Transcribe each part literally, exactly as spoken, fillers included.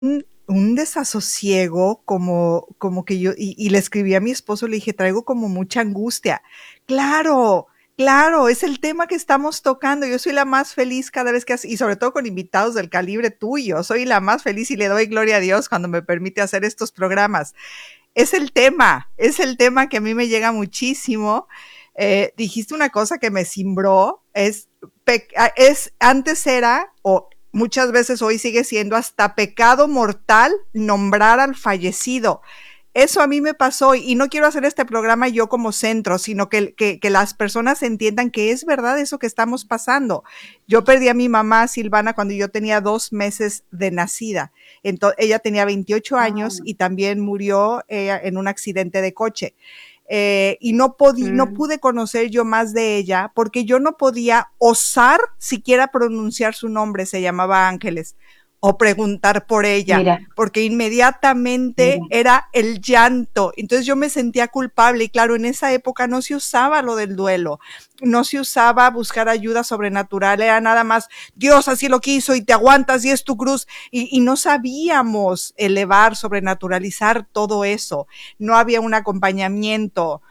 un, un desasosiego, como, como que yo, y, y le escribí a mi esposo, le dije, traigo como mucha angustia. Claro, claro, es el tema que estamos tocando. Yo soy la más feliz cada vez que hace, y sobre todo con invitados del calibre tuyo, soy la más feliz y le doy gloria a Dios cuando me permite hacer estos programas. Es el tema, es el tema que a mí me llega muchísimo. Eh, dijiste una cosa que me cimbró, es, es antes era, o muchas veces hoy sigue siendo hasta pecado mortal nombrar al fallecido. Eso a mí me pasó y no quiero hacer este programa yo como centro, sino que, que, que las personas entiendan que es verdad eso que estamos pasando. Yo perdí a mi mamá Silvana cuando yo tenía dos meses de nacida. Entonces, ella tenía veintiocho años y también murió eh, en un accidente de coche. Eh, y no, podí, no pude conocer yo más de ella porque yo no podía osar siquiera pronunciar su nombre, se llamaba Ángeles, o preguntar por ella, Mira, porque inmediatamente mira. era el llanto. Entonces yo me sentía culpable y claro, en esa época no se usaba lo del duelo, no se usaba buscar ayuda sobrenatural, era nada más Dios así lo quiso y te aguantas y es tu cruz y, y no sabíamos elevar, sobrenaturalizar todo eso, no había un acompañamiento.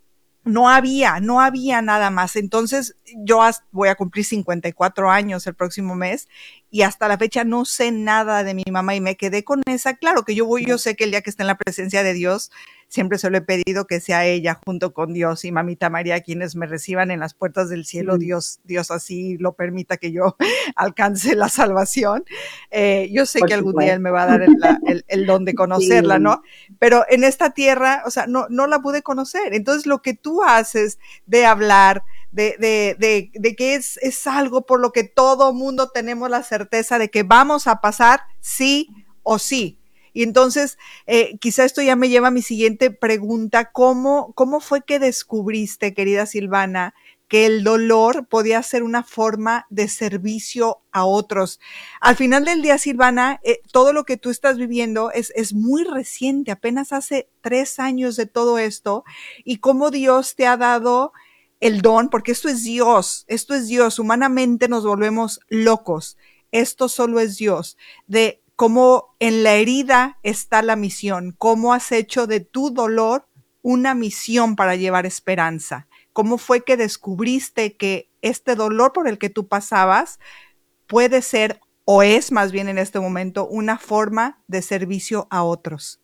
No había, no había nada más. Entonces, yo voy a cumplir cincuenta y cuatro años el próximo mes y hasta la fecha no sé nada de mi mamá y me quedé con esa. Claro que yo voy, yo sé que el día que esté en la presencia de Dios, siempre se lo he pedido que sea ella junto con Dios y Mamita María quienes me reciban en las puertas del cielo. Dios, Dios así lo permita que yo alcance la salvación. Eh, yo sé Por que algún día Él supuesto. me va a dar el, la, el, el don de conocerla, Sí. ¿no? Pero en esta tierra, o sea, no, no la pude conocer. Entonces, lo que tú haces de hablar, de, de, de, de que es, es algo por lo que todo mundo tenemos la certeza de que vamos a pasar sí o sí. Y entonces, eh, quizá esto ya me lleva a mi siguiente pregunta. ¿Cómo, cómo fue que descubriste, querida Silvana, que el dolor podía ser una forma de servicio a otros? Al final del día, Silvana, eh, todo lo que tú estás viviendo es, es muy reciente, apenas hace tres años de todo esto, y cómo Dios te ha dado el don, porque esto es Dios, esto es Dios, humanamente nos volvemos locos, esto solo es Dios, de cómo en la herida está la misión, cómo has hecho de tu dolor una misión para llevar esperanza, cómo fue que descubriste que este dolor por el que tú pasabas puede ser o es más bien en este momento una forma de servicio a otros.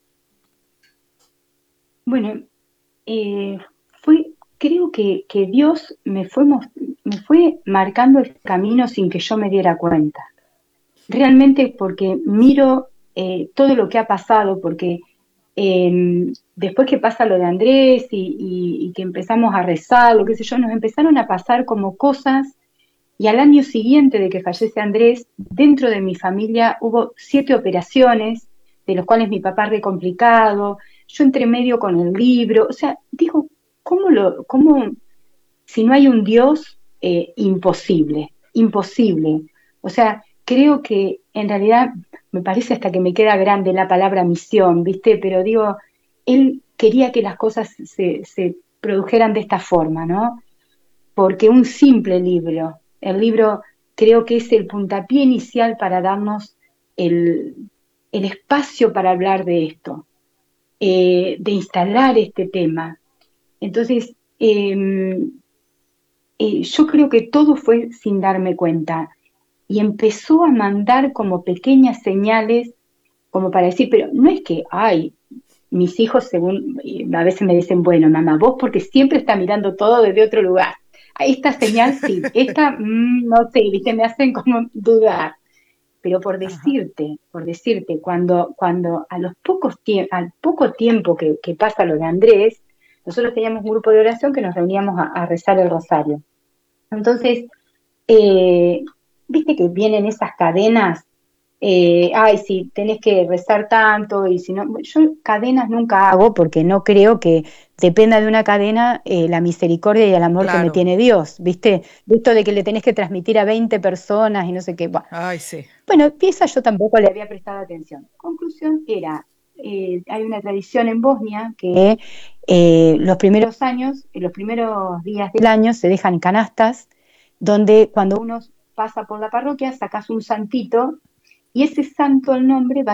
Bueno, eh, fue, creo que, que Dios me fue, me fue marcando el camino sin que yo me diera cuenta. Realmente porque miro eh, todo lo que ha pasado, porque eh, después que pasa lo de Andrés y, y, y que empezamos a rezar, lo que sé yo, nos empezaron a pasar como cosas y al año siguiente de que fallece Andrés, dentro de mi familia hubo siete operaciones, de los cuales mi papá re complicado, yo entre medio con el libro, o sea, digo, ¿cómo lo, cómo, si no hay un Dios, eh, imposible, imposible? O sea, creo que en realidad me parece hasta que me queda grande la palabra misión, ¿viste? Pero digo, él quería que las cosas se, se produjeran de esta forma, ¿no? Porque un simple libro, el libro creo que es el puntapié inicial para darnos el, el espacio para hablar de esto, eh, de instalar este tema. Entonces, eh, eh, yo creo que todo fue sin darme cuenta y empezó a mandar como pequeñas señales, como para decir, pero no es que, ay, mis hijos según, a veces me dicen, bueno, mamá, vos porque siempre está mirando todo desde otro lugar. Esta señal sí, esta mmm, no sé, viste, me hacen como dudar. Pero por Ajá. decirte, por decirte, cuando, cuando a los pocos tie al poco tiempo que, que pasa lo de Andrés, nosotros teníamos un grupo de oración que nos reuníamos a, a rezar el rosario. Entonces, eh, viste que vienen esas cadenas, eh, ay, si tenés que rezar tanto, y si no, yo cadenas nunca hago porque no creo que dependa de una cadena eh, la misericordia y el amor que me Claro. tiene Dios, ¿viste? De esto de que le tenés que transmitir a veinte personas y no sé qué. Bueno, Ay, sí. bueno, esa yo tampoco le había prestado atención. Conclusión era, eh, hay una tradición en Bosnia que eh, los primeros años, los primeros días del año se dejan canastas donde cuando uno pasa por la parroquia sacas un santito y ese santo al nombre va